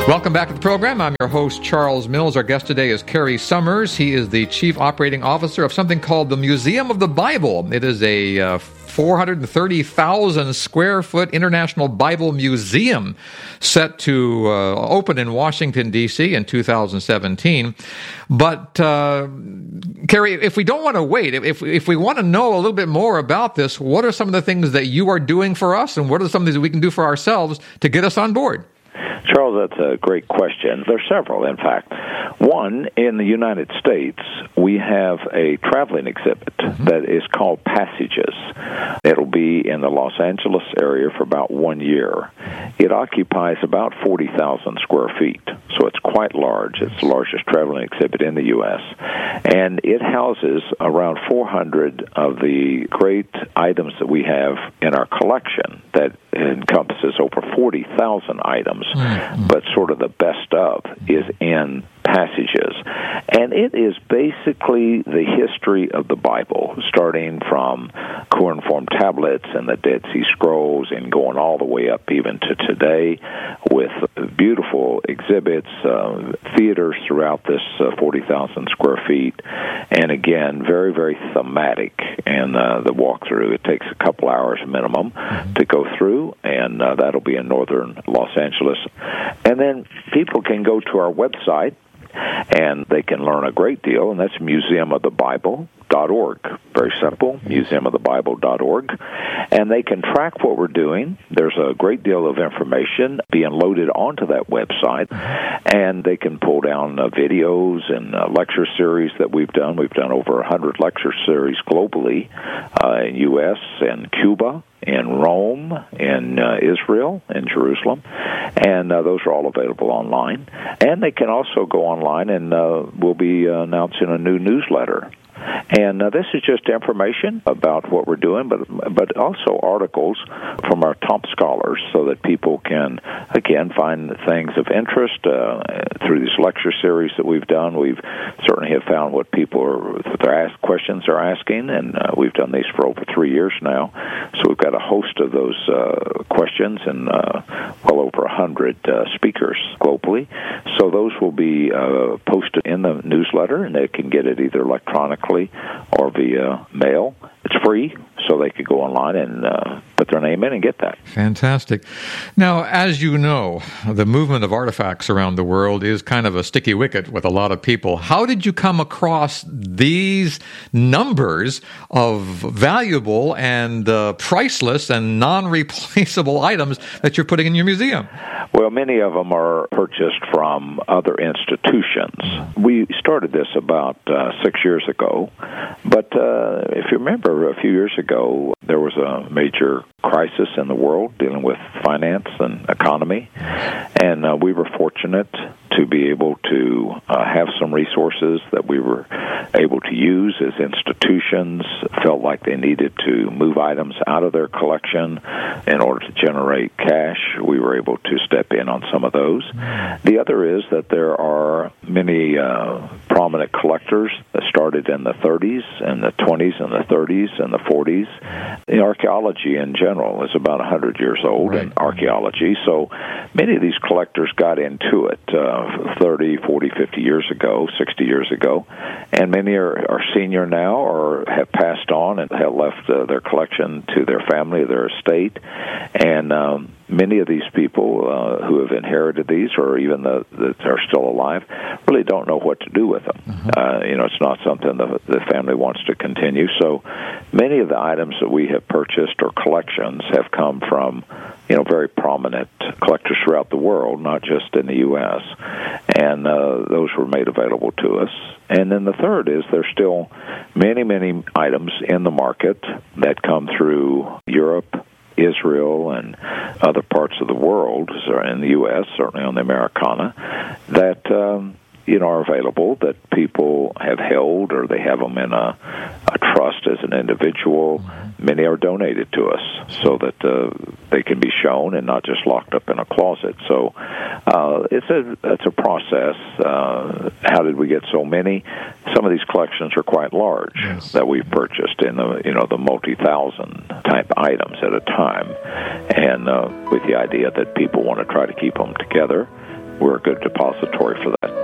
Welcome back to the program. I'm your host, Charles Mills. Our guest today is Kerry Summers. He is the Chief Operating Officer of something called the Museum of the Bible. It is a 430,000 square foot International Bible Museum set to open in Washington, D.C. in 2017. But, Kerry, if we don't want to wait, if we want to know a little bit more about this, what are some of the things that you are doing for us, and what are some things that we can do for ourselves to get us on board? Charles, that's a great question. There's several, in fact. One, in the United States, we have a traveling exhibit that is called Passages. It'll be in the Los Angeles area for about 1 year. It occupies about 40,000 square feet, so it's quite large. It's the largest traveling exhibit in the U.S., and it houses around 400 of the great items that we have in our collection that encompasses over 40,000 items, but sort of the best of is in Passages. And it is basically the history of the Bible, starting from cuneiform tablets and the Dead Sea Scrolls and going all the way up even to today, with beautiful exhibits, theaters throughout this 40,000 square feet, and again, very, very thematic. And the walkthrough, it takes a couple hours minimum to go through, and that'll be in northern Los Angeles. And then people can go to our website, and they can learn a great deal, and that's museumofthebible.org. Very simple, museumofthebible.org. And they can track what we're doing. There's a great deal of information being loaded onto that website, and they can pull down videos and lecture series that we've done. We've done over 100 lecture series globally in U.S. and Cuba, in Rome, in Israel, in Jerusalem, and those are all available online. And they can also go online, and we'll be announcing a new newsletter. And this is just information about what we're doing, but also articles from our top scholars so that people can, again, find things of interest through these lecture series that we've done. We've certainly have found what people questions are asking, and we've done these for over 3 years now. So we've got a host of those questions and well over 100 speakers globally. So those will be posted in the newsletter, and they can get it either electronically or via mail. It's free, so they could go online and put their name in and get that. Fantastic. Now, as you know, the movement of artifacts around the world is kind of a sticky wicket with a lot of people. How did you come across these numbers of valuable and priceless and non-replaceable items that you're putting in your museum? Well, many of them are purchased from other institutions. We started this about 6 years ago, but if you remember, a few years ago, there was a major crisis in the world dealing with finance and economy, and we were fortunate to be able to have some resources that we were able to use as institutions felt like they needed to move items out of their collection in order to generate cash. We were able to step in on some of those. The other is that there are many prominent collectors that started in the 30s and the 20s and the 30s and the 40s. The archaeology in general is about 100 years old in archaeology, so many of these collectors got into it 30, 40, 50 years ago, 60 years ago, and many are senior now or have passed on and have left their collection to their family, their estate, and many of these people who have inherited these, or even that are still alive, really don't know what to do with them. It's not something the family wants to continue. So many of the items that we have purchased or collections have come from, very prominent collectors throughout the world, not just in the U.S., and those were made available to us. And then the third is there's still many, many items in the market that come through Europe, Israel, and other parts of the world, in the U.S., certainly on the Americana, that are available, that people have held, or they have them in a trust as an individual. Many are donated to us so that they can be shown and not just locked up in a closet. So it's a process. How did we get so many? Some of these collections are quite large that we've purchased in the multi-thousand type items at a time, and with the idea that people want to try to keep them together we're a good depository for that